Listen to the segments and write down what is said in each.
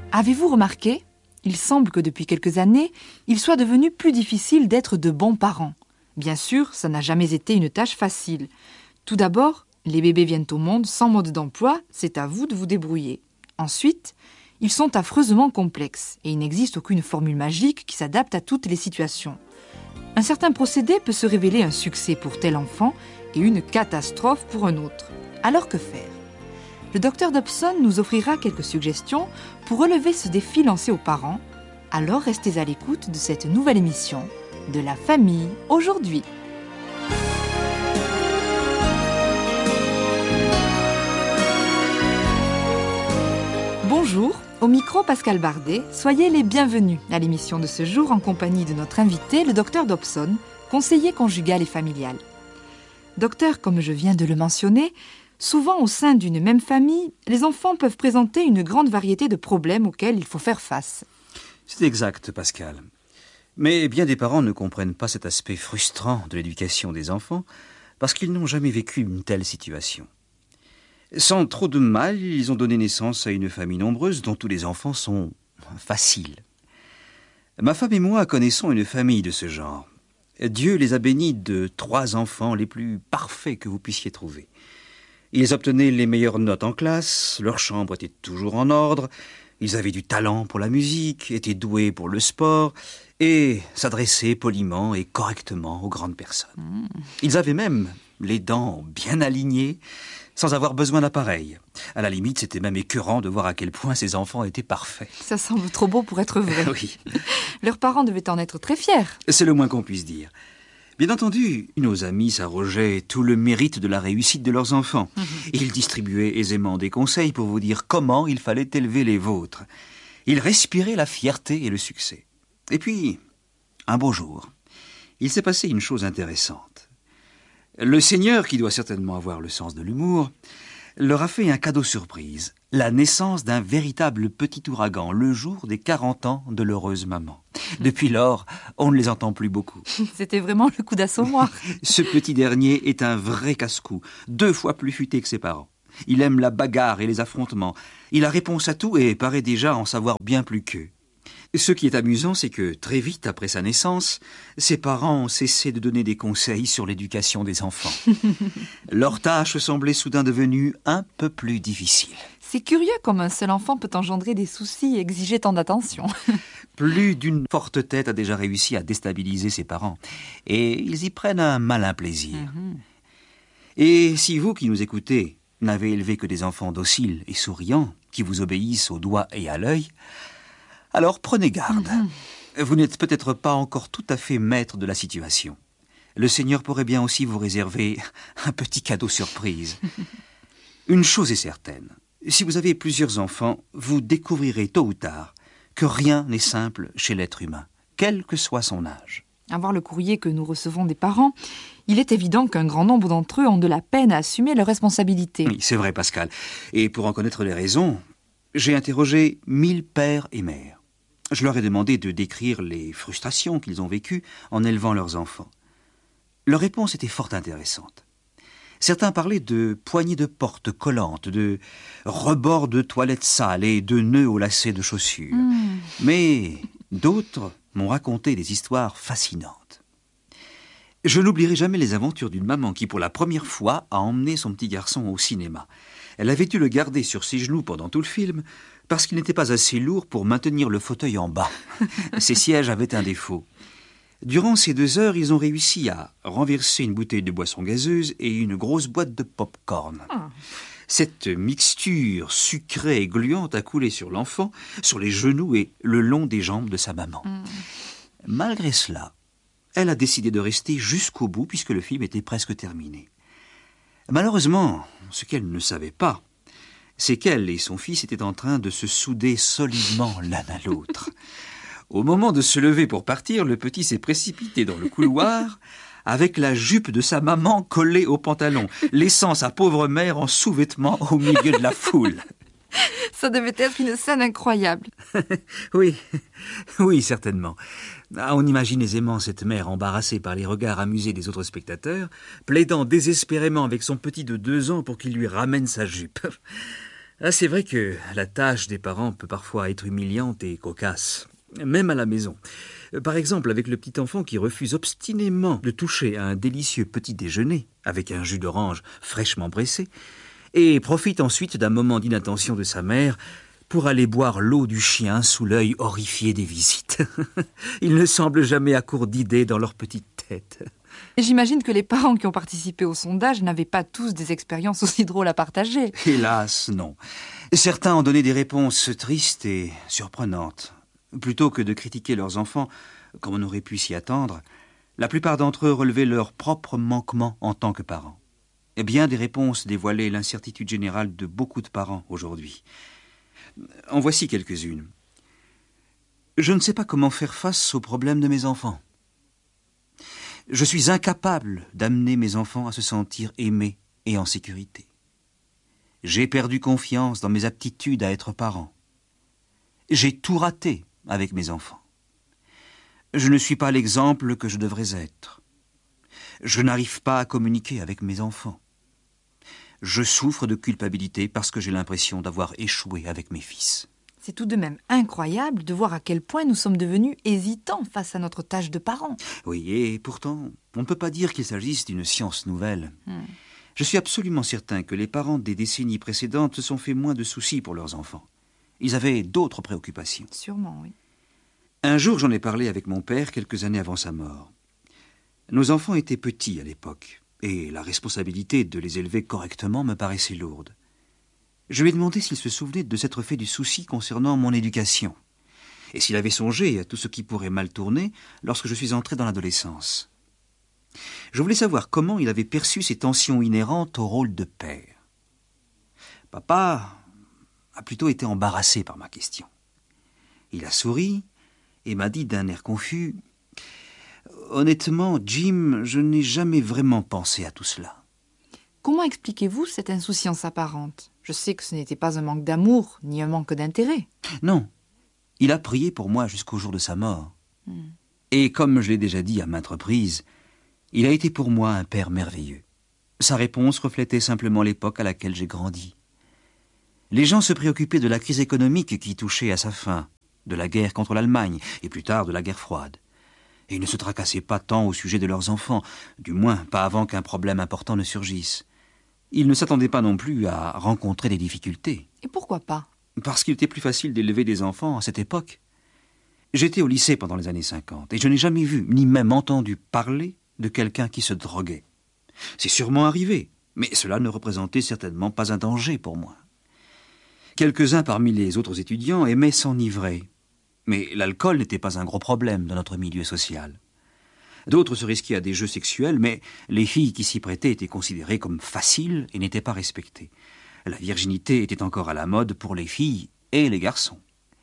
Avez-vous remarqué ? Il semble que depuis quelques années, il soit devenu plus difficile d'être de bons parents. Bien sûr, ça n'a jamais été une tâche facile. Tout d'abord, les bébés viennent au monde sans mode d'emploi, c'est à vous de vous débrouiller. Ensuite, ils sont affreusement complexes et il n'existe aucune formule magique qui s'adapte à toutes les situations. Un certain procédé peut se révéler un succès pour tel enfant et une catastrophe pour un autre. Alors que faire ? Le Dr Dobson nous offrira quelques suggestions pour relever ce défi lancé aux parents. Alors restez à l'écoute de cette nouvelle émission de la famille aujourd'hui. Bonjour, au micro Pascal Bardet, soyez les bienvenus à l'émission de ce jour en compagnie de notre invité, le Dr Dobson, conseiller conjugal et familial. Docteur, comme je viens de le mentionner, souvent au sein d'une même famille, les enfants peuvent présenter une grande variété de problèmes auxquels il faut faire face. C'est exact, Pascal. Mais bien des parents ne comprennent pas cet aspect frustrant de l'éducation des enfants parce qu'ils n'ont jamais vécu une telle situation. Sans trop de mal, ils ont donné naissance à une famille nombreuse dont tous les enfants sont faciles. Ma femme et moi connaissons une famille de ce genre. Dieu les a bénis de 3 enfants les plus parfaits que vous puissiez trouver. Ils obtenaient les meilleures notes en classe, leur chambre était toujours en ordre, ils avaient du talent pour la musique, étaient doués pour le sport et s'adressaient poliment et correctement aux grandes personnes. Ils avaient même les dents bien alignées, sans avoir besoin d'appareil. À la limite, c'était même écœurant de voir à quel point ces enfants étaient parfaits. Ça semble trop beau pour être vrai. Oui. Leurs parents devaient en être très fiers. C'est le moins qu'on puisse dire. Bien entendu, nos amis s'arrogeaient tout le mérite de la réussite de leurs enfants. Ils distribuaient aisément des conseils pour vous dire comment il fallait élever les vôtres. Ils respiraient la fierté et le succès. Et puis, un beau jour, il s'est passé une chose intéressante. Le Seigneur, qui doit certainement avoir le sens de l'humour, leur a fait un cadeau surprise, la naissance d'un véritable petit ouragan, le jour des 40 ans de l'heureuse maman. Depuis lors, on ne les entend plus beaucoup. C'était vraiment le coup d'assommoir. Ce petit dernier est un vrai casse-cou, 2 fois plus futé que ses parents. Il aime la bagarre et les affrontements. Il a réponse à tout et paraît déjà en savoir bien plus qu'eux. Ce qui est amusant, c'est que très vite après sa naissance, ses parents ont cessé de donner des conseils sur l'éducation des enfants. Leur tâche semblait soudain devenue un peu plus difficile. C'est curieux comme un seul enfant peut engendrer des soucis et exiger tant d'attention. Plus d'une forte tête a déjà réussi à déstabiliser ses parents. Et ils y prennent un malin plaisir. Et si vous qui nous écoutez n'avez élevé que des enfants dociles et souriants, qui vous obéissent au doigt et à l'œil, alors prenez garde. Vous n'êtes peut-être pas encore tout à fait maître de la situation. Le Seigneur pourrait bien aussi vous réserver un petit cadeau surprise. Une chose est certaine, si vous avez plusieurs enfants, vous découvrirez tôt ou tard que rien n'est simple chez l'être humain, quel que soit son âge. À voir le courrier que nous recevons des parents, il est évident qu'un grand nombre d'entre eux ont de la peine à assumer leurs responsabilités. Oui, c'est vrai, Pascal. Et pour en connaître les raisons, j'ai interrogé 1000 pères et mères. Je leur ai demandé de décrire les frustrations qu'ils ont vécues en élevant leurs enfants. Leur réponse était fort intéressante. Certains parlaient de poignées de porte collantes, de rebords de toilettes sales et de nœuds aux lacets de chaussures. Mais d'autres m'ont raconté des histoires fascinantes. Je n'oublierai jamais les aventures d'une maman qui, pour la première fois, a emmené son petit garçon au cinéma. Elle avait dû le garder sur ses genoux pendant tout le film parce qu'il n'était pas assez lourd pour maintenir le fauteuil en bas. Ses sièges avaient un défaut. Durant ces 2 heures, ils ont réussi à renverser une bouteille de boisson gazeuse et une grosse boîte de pop-corn. Cette mixture sucrée et gluante a coulé sur l'enfant, sur les genoux et le long des jambes de sa maman. Malgré cela, elle a décidé de rester jusqu'au bout puisque le film était presque terminé. Malheureusement, ce qu'elle ne savait pas, c'est qu'elle et son fils étaient en train de se souder solidement l'un à l'autre. Au moment de se lever pour partir, le petit s'est précipité dans le couloir avec la jupe de sa maman collée au pantalon, laissant sa pauvre mère en sous-vêtements au milieu de la foule. Ça devait être une scène incroyable. Oui, certainement. On imagine aisément cette mère embarrassée par les regards amusés des autres spectateurs, plaidant désespérément avec son petit de 2 ans pour qu'il lui ramène sa jupe. Ah, c'est vrai que la tâche des parents peut parfois être humiliante et cocasse, même à la maison. Par exemple, avec le petit enfant qui refuse obstinément de toucher à un délicieux petit déjeuner avec un jus d'orange fraîchement pressé, et profite ensuite d'un moment d'inattention de sa mère pour aller boire l'eau du chien sous l'œil horrifié des visites. Ils ne semblent jamais à court d'idées dans leur petite tête. Et j'imagine que les parents qui ont participé au sondage n'avaient pas tous des expériences aussi drôles à partager. Hélas, non. Certains ont donné des réponses tristes et surprenantes. Plutôt que de critiquer leurs enfants, comme on aurait pu s'y attendre, la plupart d'entre eux relevaient leurs propres manquements en tant que parents. Et bien des réponses dévoilaient l'incertitude générale de beaucoup de parents aujourd'hui. En voici quelques-unes. Je ne sais pas comment faire face aux problèmes de mes enfants. Je suis incapable d'amener mes enfants à se sentir aimés et en sécurité. J'ai perdu confiance dans mes aptitudes à être parent. J'ai tout raté avec mes enfants. Je ne suis pas l'exemple que je devrais être. Je n'arrive pas à communiquer avec mes enfants. Je souffre de culpabilité parce que j'ai l'impression d'avoir échoué avec mes fils. C'est tout de même incroyable de voir à quel point nous sommes devenus hésitants face à notre tâche de parents. Oui, et pourtant, on ne peut pas dire qu'il s'agisse d'une science nouvelle. Je suis absolument certain que les parents des décennies précédentes se sont fait moins de soucis pour leurs enfants. Ils avaient d'autres préoccupations. Sûrement, oui. Un jour, j'en ai parlé avec mon père quelques années avant sa mort. Nos enfants étaient petits à l'époque, et la responsabilité de les élever correctement me paraissait lourde. Je lui ai demandé s'il se souvenait de s'être fait du souci concernant mon éducation, et s'il avait songé à tout ce qui pourrait mal tourner lorsque je suis entré dans l'adolescence. Je voulais savoir comment il avait perçu ces tensions inhérentes au rôle de père. Papa a plutôt été embarrassé par ma question. Il a souri et m'a dit d'un air confus « Honnêtement, Jim, je n'ai jamais vraiment pensé à tout cela. » Comment expliquez-vous cette insouciance apparente ? Je sais que ce n'était pas un manque d'amour, ni un manque d'intérêt. Non, il a prié pour moi jusqu'au jour de sa mort. Et comme je l'ai déjà dit à maintes reprises, il a été pour moi un père merveilleux. Sa réponse reflétait simplement l'époque à laquelle j'ai grandi. Les gens se préoccupaient de la crise économique qui touchait à sa fin, de la guerre contre l'Allemagne, et plus tard de la guerre froide. Et ils ne se tracassaient pas tant au sujet de leurs enfants, du moins pas avant qu'un problème important ne surgisse. Ils ne s'attendaient pas non plus à rencontrer des difficultés. Et pourquoi pas ? Parce qu'il était plus facile d'élever des enfants à cette époque. J'étais au lycée pendant les années 50, et je n'ai jamais vu, ni même entendu parler de quelqu'un qui se droguait. C'est sûrement arrivé, mais cela ne représentait certainement pas un danger pour moi. Quelques-uns parmi les autres étudiants aimaient s'enivrer, mais l'alcool n'était pas un gros problème dans notre milieu social. D'autres se risquaient à des jeux sexuels, mais les filles qui s'y prêtaient étaient considérées comme faciles et n'étaient pas respectées. La virginité était encore à la mode pour les filles et les garçons.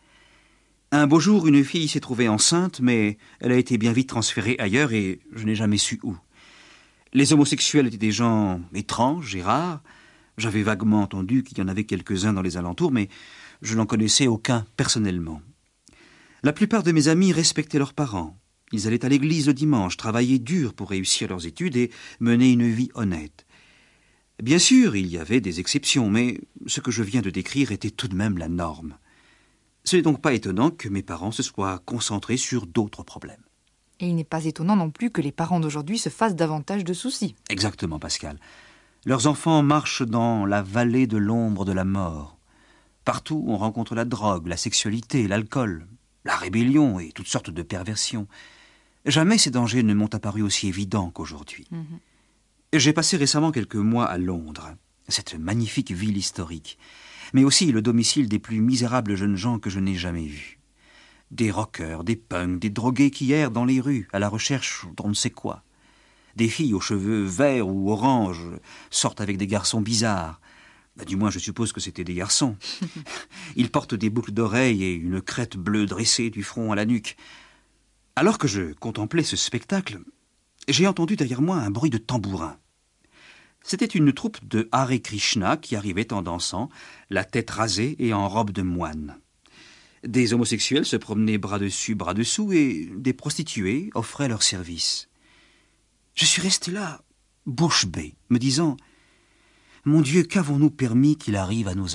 Un beau jour, une fille s'est trouvée enceinte, mais elle a été bien vite transférée ailleurs et je n'ai jamais su où. Les homosexuels étaient des gens étranges et rares. J'avais vaguement entendu qu'il y en avait quelques-uns dans les alentours, mais je n'en connaissais aucun personnellement. La plupart de mes amis respectaient leurs parents. Ils allaient à l'église le dimanche, travaillaient dur pour réussir leurs études et mener une vie honnête. Bien sûr, il y avait des exceptions, mais ce que je viens de décrire était tout de même la norme. Ce n'est donc pas étonnant que mes parents se soient concentrés sur d'autres problèmes. Et il n'est pas étonnant non plus que les parents d'aujourd'hui se fassent davantage de soucis. Exactement, Pascal. Leurs enfants marchent dans la vallée de l'ombre de la mort. Partout, on rencontre la drogue, la sexualité, l'alcool, la rébellion et toutes sortes de perversions. Jamais ces dangers ne m'ont apparu aussi évidents qu'aujourd'hui. J'ai passé récemment quelques mois à Londres, cette magnifique ville historique, mais aussi le domicile des plus misérables jeunes gens que je n'ai jamais vus. Des rockers, des punks, des drogués qui errent dans les rues à la recherche d'on ne sait quoi. Des filles aux cheveux verts ou orange sortent avec des garçons bizarres. Du moins, je suppose que c'était des garçons. Ils portent des boucles d'oreilles et une crête bleue dressée du front à la nuque. Alors que je contemplais ce spectacle, j'ai entendu derrière moi un bruit de tambourin. C'était une troupe de Hare Krishna qui arrivait en dansant, la tête rasée et en robe de moine. Des homosexuels se promenaient bras dessus, bras dessous, et des prostituées offraient leurs services. Je suis resté là, bouche bée, me disant « Mon Dieu, qu'avons-nous permis qu'il arrive à nos enfants ?»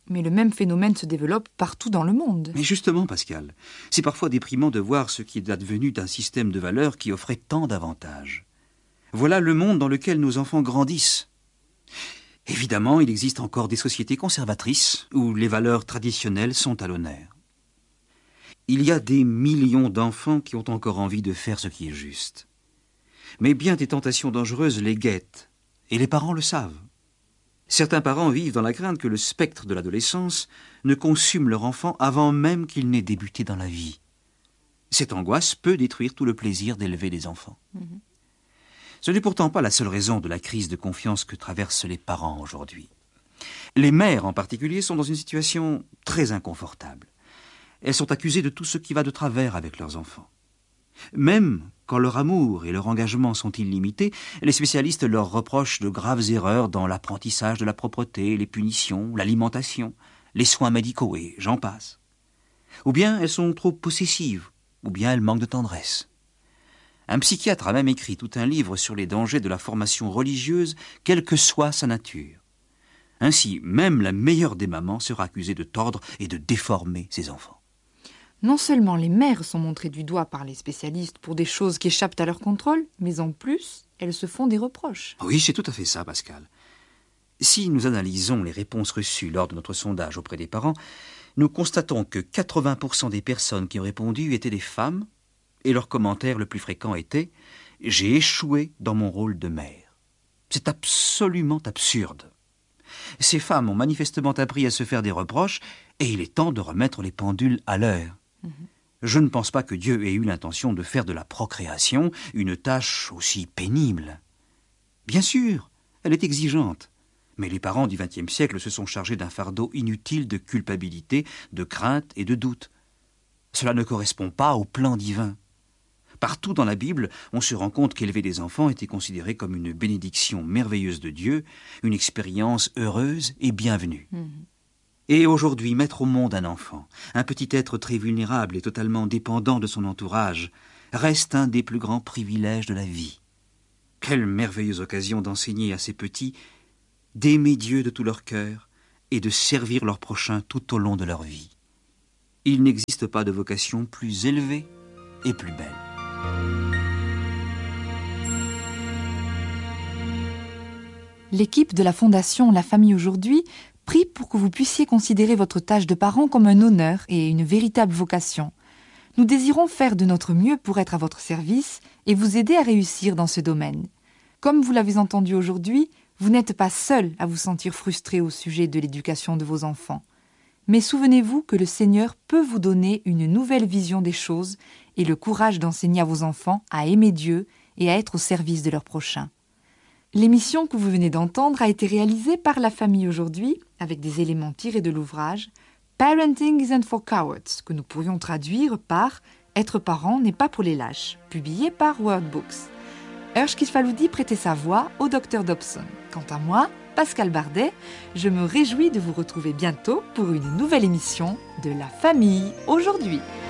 Mais le même phénomène se développe partout dans le monde. Mais justement, Pascal, c'est parfois déprimant de voir ce qui est advenu d'un système de valeurs qui offrait tant d'avantages. Voilà le monde dans lequel nos enfants grandissent. Évidemment, il existe encore des sociétés conservatrices où les valeurs traditionnelles sont à l'honneur. Il y a des millions d'enfants qui ont encore envie de faire ce qui est juste. Mais bien des tentations dangereuses les guettent, et les parents le savent. Certains parents vivent dans la crainte que le spectre de l'adolescence ne consume leur enfant avant même qu'il n'ait débuté dans la vie. Cette angoisse peut détruire tout le plaisir d'élever les enfants. Ce n'est pourtant pas la seule raison de la crise de confiance que traversent les parents aujourd'hui. Les mères en particulier sont dans une situation très inconfortable. Elles sont accusées de tout ce qui va de travers avec leurs enfants. Même quand leur amour et leur engagement sont illimités, les spécialistes leur reprochent de graves erreurs dans l'apprentissage de la propreté, les punitions, l'alimentation, les soins médicaux et j'en passe. Ou bien elles sont trop possessives, ou bien elles manquent de tendresse. Un psychiatre a même écrit tout un livre sur les dangers de la formation religieuse, quelle que soit sa nature. Ainsi, même la meilleure des mamans sera accusée de tordre et de déformer ses enfants. Non seulement les mères sont montrées du doigt par les spécialistes pour des choses qui échappent à leur contrôle, mais en plus, elles se font des reproches. Oui, c'est tout à fait ça, Pascal. Si nous analysons les réponses reçues lors de notre sondage auprès des parents, nous constatons que 80% des personnes qui ont répondu étaient des femmes, et leur commentaire le plus fréquent était « J'ai échoué dans mon rôle de mère ». C'est absolument absurde. Ces femmes ont manifestement appris à se faire des reproches, et il est temps de remettre les pendules à l'heure. Je ne pense pas que Dieu ait eu l'intention de faire de la procréation une tâche aussi pénible. Bien sûr, elle est exigeante, mais les parents du XXe siècle se sont chargés d'un fardeau inutile de culpabilité, de crainte et de doute. Cela ne correspond pas au plan divin. Partout dans la Bible, on se rend compte qu'élever des enfants était considéré comme une bénédiction merveilleuse de Dieu, une expérience heureuse et bienvenue. Et aujourd'hui, mettre au monde un enfant, un petit être très vulnérable et totalement dépendant de son entourage, reste un des plus grands privilèges de la vie. Quelle merveilleuse occasion d'enseigner à ces petits d'aimer Dieu de tout leur cœur et de servir leur prochain tout au long de leur vie. Il n'existe pas de vocation plus élevée et plus belle. L'équipe de la Fondation La Famille Aujourd'hui prie pour que vous puissiez considérer votre tâche de parent comme un honneur et une véritable vocation. Nous désirons faire de notre mieux pour être à votre service et vous aider à réussir dans ce domaine. Comme vous l'avez entendu aujourd'hui, vous n'êtes pas seul à vous sentir frustré au sujet de l'éducation de vos enfants. Mais souvenez-vous que le Seigneur peut vous donner une nouvelle vision des choses et le courage d'enseigner à vos enfants à aimer Dieu et à être au service de leur prochain. L'émission que vous venez d'entendre a été réalisée par La Famille Aujourd'hui avec des éléments tirés de l'ouvrage Parenting isn't for cowards, que nous pourrions traduire par Être parent n'est pas pour les lâches, publié par Wordbooks. Ershkit Faloudi prêtait sa voix au Dr Dobson. Quant à moi, Pascal Bardet, je me réjouis de vous retrouver bientôt pour une nouvelle émission de La Famille Aujourd'hui.